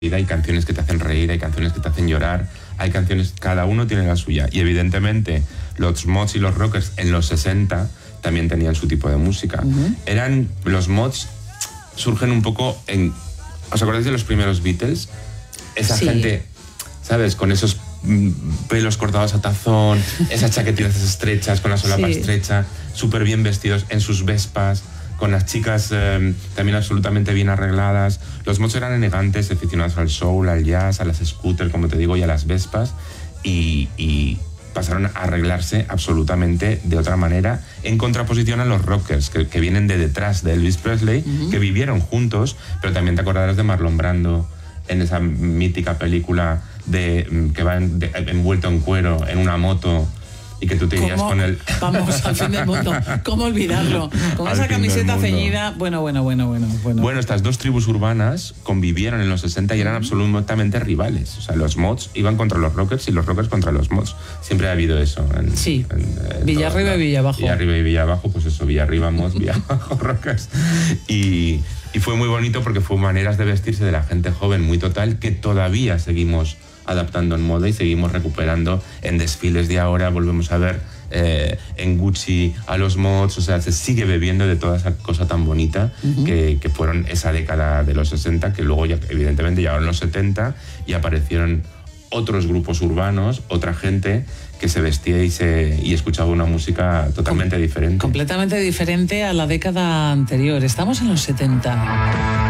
hay canciones que te hacen reír, hay canciones que te hacen llorar, hay canciones, cada uno tiene la suya. Y evidentemente los mods y los rockers en los 60 también tenían su tipo de música. Los mods surgen un poco en... ¿Os acordáis de los primeros Beatles? Esa gente, ¿sabes? Con esos pelos cortados a tazón, esas chaquetitas estrechas, con la solapa estrecha, súper bien vestidos en sus Vespas, con las chicas también absolutamente bien arregladas. Los mods eran elegantes, aficionados al soul, al jazz, a las scooters, como te digo, y a las Vespas, y pasaron a arreglarse absolutamente de otra manera, en contraposición a los rockers, que vienen de detrás de Elvis Presley, que vivieron juntos, pero también te acordarás de Marlon Brando, en esa mítica película que va envuelto en cuero, en una moto, y que tú te irías con él. Vamos, al fin del mundo. ¿Cómo olvidarlo? Con esa camiseta ceñida. Bueno. Bueno, estas dos tribus urbanas convivieron en los 60 y eran absolutamente rivales. O sea, los mods iban contra los rockers y los rockers contra los mods. Siempre ha habido eso. Villarriba y Villabajo. Villarriba y Villabajo, pues eso, Villarriba mods, Villabajo rockers. Y fue muy bonito porque fue maneras de vestirse de la gente joven muy total que todavía seguimos adaptando en moda y seguimos recuperando en desfiles de ahora. Volvemos a ver en Gucci a los mods, o sea, se sigue bebiendo de toda esa cosa tan bonita que fueron esa década de los 60, que luego ya evidentemente llegaron los 70 y aparecieron otros grupos urbanos, otra gente que se vestía y escuchaba una música totalmente diferente. Completamente diferente a la década anterior. Estamos en los 70.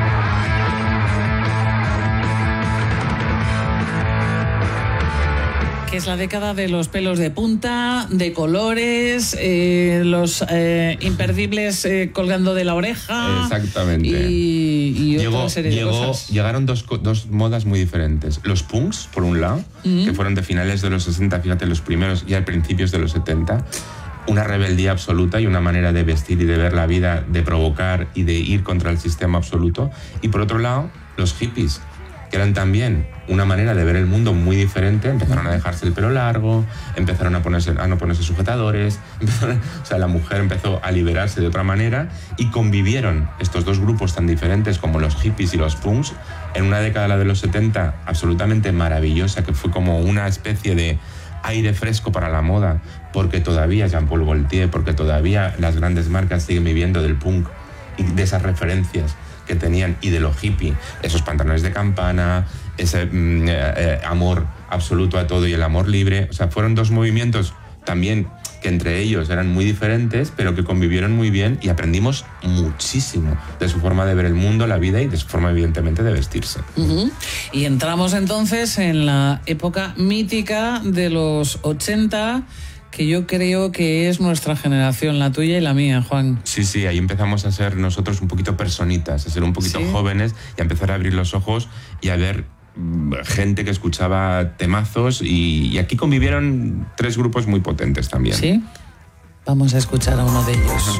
Es la década de los pelos de punta, de colores, los imperdibles colgando de la oreja. Exactamente. Y otra serie de cosas. Llegaron dos modas muy diferentes. Los punks, por un lado, que fueron de finales de los 60, fíjate, los primeros, y al principios de los 70. Una rebeldía absoluta y una manera de vestir y de ver la vida, de provocar y de ir contra el sistema absoluto. Y por otro lado, los hippies, que eran también una manera de ver el mundo muy diferente. Empezaron a dejarse el pelo largo, empezaron a no ponerse sujetadores, o sea, la mujer empezó a liberarse de otra manera y convivieron estos dos grupos tan diferentes como los hippies y los punks en una década, la de los 70, absolutamente maravillosa, que fue como una especie de aire fresco para la moda, porque todavía Jean-Paul Gaultier, porque todavía las grandes marcas siguen viviendo del punk y de esas referencias que tenían, y de lo hippie, esos pantalones de campana, ese amor absoluto a todo y el amor libre. O sea, fueron dos movimientos también que entre ellos eran muy diferentes, pero que convivieron muy bien y aprendimos muchísimo de su forma de ver el mundo, la vida y de su forma, evidentemente, de vestirse. Y entramos entonces en la época mítica de los 80, que yo creo que es nuestra generación, la tuya y la mía, Juan. Sí, ahí empezamos a ser nosotros un poquito personitas, a ser un poquito jóvenes y a empezar a abrir los ojos y a ver gente que escuchaba temazos, y aquí convivieron tres grupos muy potentes también. Sí, vamos a escuchar a uno de ellos.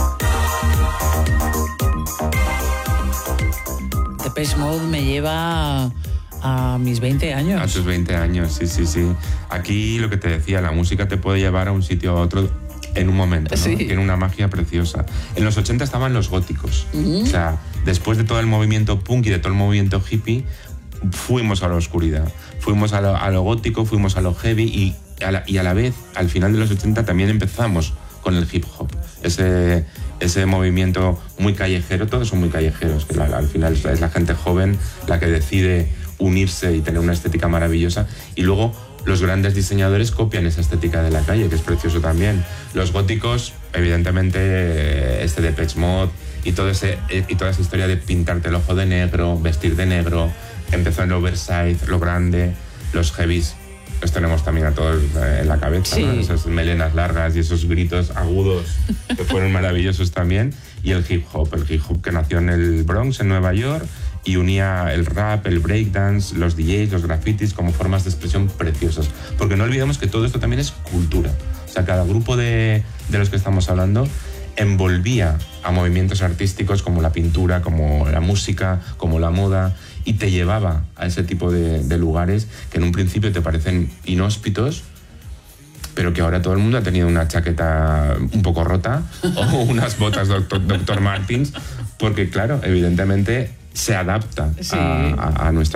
Depeche Mode me lleva a mis 20 años. A tus 20 años, sí. Aquí lo que te decía, la música te puede llevar a un sitio a otro en un momento, ¿no? Sí. Tiene una magia preciosa. En los 80 estaban los góticos. O sea, después de todo el movimiento punk y de todo el movimiento hippie, fuimos a la oscuridad. Fuimos a lo gótico, fuimos a lo heavy y a la vez, al final de los 80 también empezamos con el hip hop. Ese movimiento muy callejero, todos son muy callejeros, que al final es la gente joven la que decide unirse y tener una estética maravillosa, y luego los grandes diseñadores copian esa estética de la calle, que es precioso también. Los góticos, evidentemente, Depeche Mode y toda esa historia de pintarte el ojo de negro, vestir de negro, empezó en el oversize, lo grande. Los heavies los tenemos también a todos en la cabeza, ¿no? Esas melenas largas y esos gritos agudos que fueron maravillosos también. Y el hip hop que nació en el Bronx, en Nueva York, y unía el rap, el breakdance, los DJs, los grafitis como formas de expresión preciosas. Porque no olvidemos que todo esto también es cultura. O sea, cada grupo de los que estamos hablando envolvía a movimientos artísticos como la pintura, como la música, como la moda, y te llevaba a ese tipo de lugares que en un principio te parecen inhóspitos, pero que ahora todo el mundo ha tenido una chaqueta un poco rota o unas botas Dr. Martens, porque claro, evidentemente se adapta Sí. a nuestra